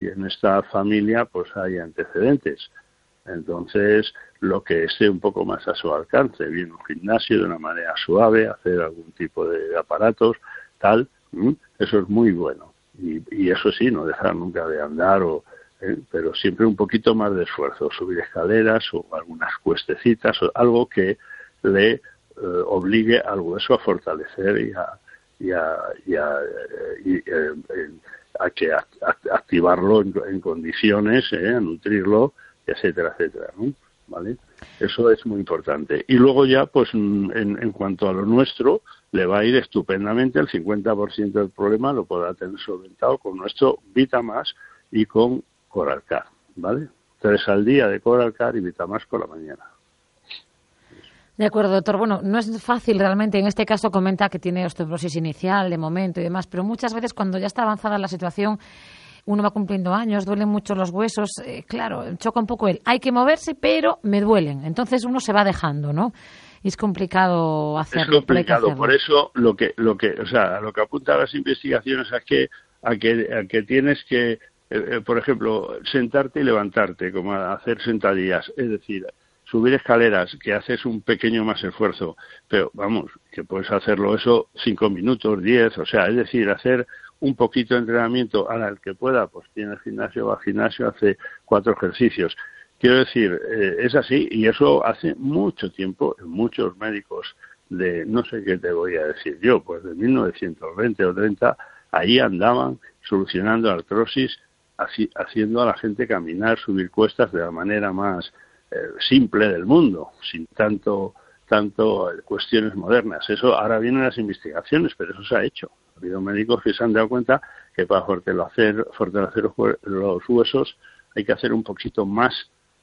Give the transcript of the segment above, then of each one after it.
en esta familia pues hay antecedentes. Entonces, lo que esté un poco más a su alcance, bien un gimnasio de una manera suave, hacer algún tipo de aparatos, tal, eso es muy bueno. Y eso sí, no dejar nunca de andar, pero siempre un poquito más de esfuerzo, subir escaleras o algunas cuestecitas, o algo que le obligue al hueso a fortalecer y a activarlo en condiciones, a nutrirlo, etcétera, etcétera, ¿no? ¿Vale? Eso es muy importante. Y luego ya, pues en cuanto a lo nuestro, le va a ir estupendamente. El 50% del problema lo podrá tener solventado con nuestro Vitamax y con Coralcar, ¿vale? 3 al día de Coralcar y Vitamax por la mañana. De acuerdo, doctor. Bueno, no es fácil realmente. En este caso comenta que tiene osteoporosis inicial, de momento y demás, pero muchas veces cuando ya está avanzada la situación, uno va cumpliendo años, duelen mucho los huesos, claro, choca un poco hay que moverse, pero me duelen. Entonces uno se va dejando, ¿no? Y es complicado hacerlo. Es complicado, por eso lo que apuntan las investigaciones es a que tienes que, por ejemplo, sentarte y levantarte, como hacer sentadillas, es decir, subir escaleras, que haces un pequeño más esfuerzo, pero vamos, que puedes hacerlo eso 5 minutos, 10, o sea, es decir, hacer un poquito de entrenamiento al que pueda, pues tiene el gimnasio, va al gimnasio, hace 4 ejercicios. Quiero decir, es así, y eso hace mucho tiempo, muchos médicos de, no sé qué te voy a decir yo, pues de 1920 o 30, ahí andaban solucionando artrosis, haciendo a la gente caminar, subir cuestas de la manera más simple del mundo, sin tanto cuestiones modernas. Eso ahora vienen las investigaciones, pero eso se ha hecho. Ha habido médicos que se han dado cuenta que para fortalecer los huesos hay que hacer un poquito más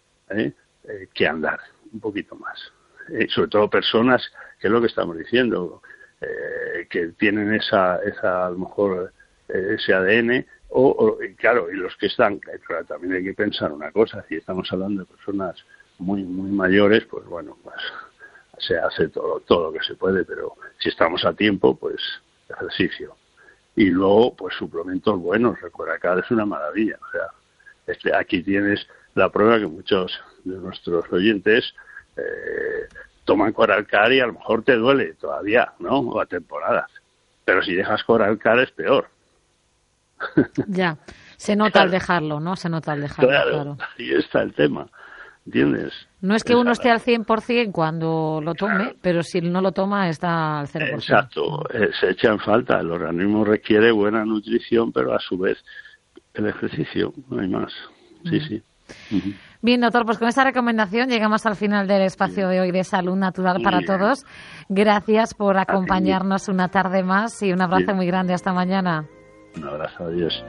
que andar, un poquito más. Sobre todo personas, que es lo que estamos diciendo, que tienen esa a lo mejor ese ADN, claro, y los que están, claro, también hay que pensar una cosa, si estamos hablando de personas muy mayores, pues bueno, pues se hace todo lo que se puede, pero si estamos a tiempo, pues ejercicio. Y luego, pues suplementos buenos. Coralcar es una maravilla. O sea, aquí tienes la prueba que muchos de nuestros oyentes toman Coralcar y a lo mejor te duele todavía, ¿no? O a temporadas. Pero si dejas Coralcar es peor. Ya, se nota al dejarlo, ¿no? Se nota al dejarlo, claro. Ahí está el tema. ¿Entiendes? No es que uno esté al 100% cuando lo tome, claro, pero si no lo toma está al 0%. Exacto, se echa en falta. El organismo requiere buena nutrición, pero a su vez el ejercicio, no hay más. Sí, sí. Uh-huh. Bien, doctor, pues con esta recomendación llegamos al final del espacio de hoy de Salud Natural para Todos. Gracias por acompañarnos una tarde más y un abrazo muy grande. Hasta mañana. Un abrazo, adiós.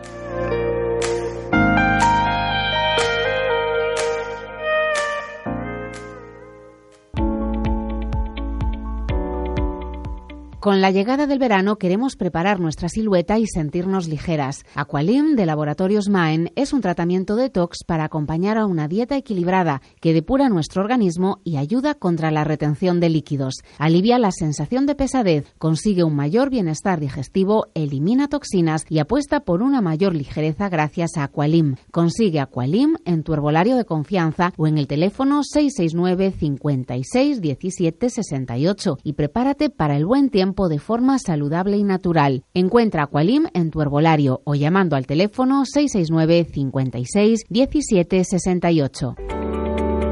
Con la llegada del verano queremos preparar nuestra silueta y sentirnos ligeras. Aqualim de Laboratorios Maen es un tratamiento detox para acompañar a una dieta equilibrada que depura nuestro organismo y ayuda contra la retención de líquidos. Alivia la sensación de pesadez, consigue un mayor bienestar digestivo, elimina toxinas y apuesta por una mayor ligereza gracias a Aqualim. Consigue Aqualim en tu herbolario de confianza o en el teléfono 669 56 17 68 y prepárate para el buen tiempo de forma saludable y natural. Encuentra Aqualim en tu herbolario o llamando al teléfono 669 56 17 68.